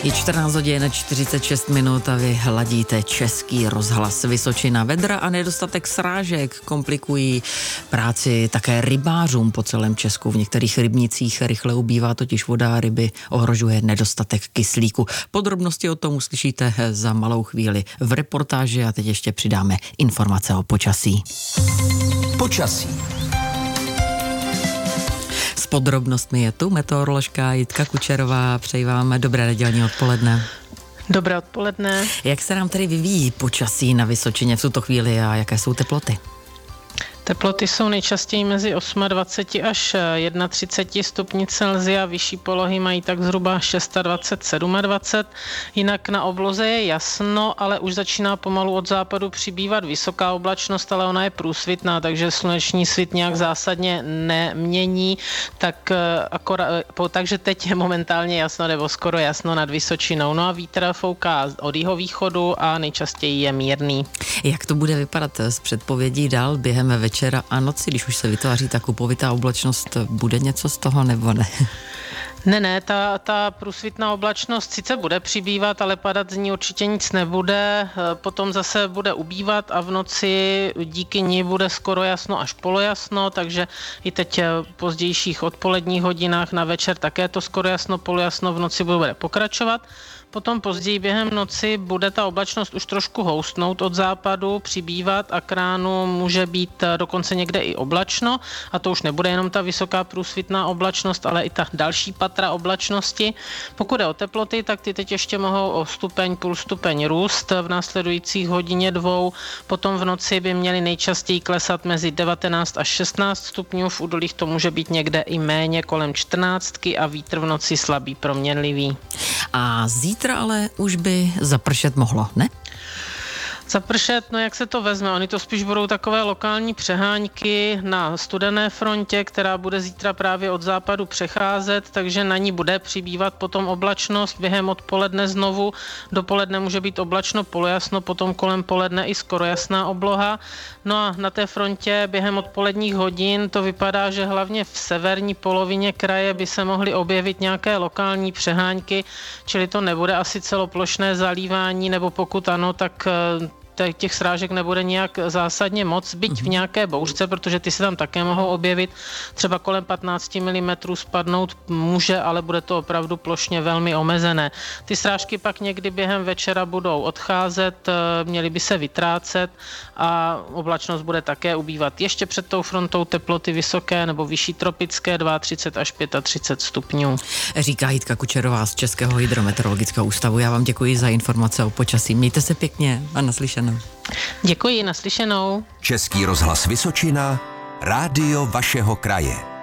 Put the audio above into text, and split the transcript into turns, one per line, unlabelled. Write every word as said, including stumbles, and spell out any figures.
Je čtrnáct hodin čtyřicet šest minut a vy hladíte Český rozhlas Vysočina. Vedra a nedostatek srážek komplikují práci také rybářům po celém Česku. V některých rybnicích rychle ubývá totiž voda a ryby ohrožuje nedostatek kyslíku. Podrobnosti o tom uslyšíte za malou chvíli v reportáži a teď ještě přidáme informace o počasí.
Počasí.
S podrobnostmi je tu meteoroložka Jitka Kučerová. Přeji vám dobré nedělní odpoledne.
Dobré odpoledne.
Jak se nám tedy vyvíjí počasí na Vysočině v tuto chvíli a jaké jsou teploty?
Teploty jsou nejčastěji mezi dvacet osm až třicet jedna stupni Celsia, vyšší polohy mají tak zhruba dvacet šest, dvacet sedm. Jinak na obloze je jasno, ale už začíná pomalu od západu přibývat vysoká oblačnost, ale ona je průsvitná, takže sluneční svit nějak zásadně nemění, tak akorát, takže teď je momentálně jasno, nebo skoro jasno nad Vysočinou. No a vítr fouká od jihovýchodu a nejčastěji je mírný.
Jak to bude vypadat s předpovědí dál během večera? Večera a noci, když už se vytváří ta kupovitá oblačnost, bude něco z toho nebo ne?
Ne, ne, ta, ta průsvitná oblačnost sice bude přibývat, ale padat z ní určitě nic nebude, potom zase bude ubývat a v noci díky ní bude skoro jasno až polojasno, takže i teď v pozdějších odpoledních hodinách na večer také to skoro jasno, polojasno v noci bude pokračovat. Potom později během noci bude ta oblačnost už trošku houstnout od západu, přibývat a k ránu může být dokonce někde i oblačno a to už nebude jenom ta vysoká průsvitná oblačnost, ale i ta další patra oblačnosti. Pokud je o teploty, tak ty teď ještě mohou o stupeň, půl stupeň růst v následujících hodině dvou. Potom v noci by měly nejčastěji klesat mezi devatenáct až šestnáct stupňů, v údolích to může být někde i méně kolem čtrnáctky a vítr v noci slabý, proměnlivý.
A zítra ale už by zapršet mohlo, ne?
Zapršet, no jak se to vezme, oni to spíš budou takové lokální přeháňky na studené frontě, která bude zítra právě od západu přecházet, takže na ní bude přibývat potom oblačnost během odpoledne znovu, dopoledne může být oblačno, polojasno, potom kolem poledne i skoro jasná obloha. No a na té frontě během odpoledních hodin to vypadá, že hlavně v severní polovině kraje by se mohly objevit nějaké lokální přeháňky, čili to nebude asi celoplošné zalívání, nebo pokud ano, tak těch srážek nebude nějak zásadně moc, byť v nějaké bouřce, protože ty se tam také mohou objevit. Třeba kolem patnáct milimetrů spadnout může, ale bude to opravdu plošně velmi omezené. Ty srážky pak někdy během večera budou odcházet, měly by se vytrácet a oblačnost bude také ubývat. Ještě před tou frontou teploty vysoké nebo vyšší tropické třicet dva až třicet pět stupňů.
Říká Jitka Kučerová z Českého hydrometeorologického ústavu. Já vám děkuji za informace o počasí. Mějte se pěkně a naslyšenou.
Děkuji, naslyšenou.
Český rozhlas Vysočina, rádio vašeho kraje.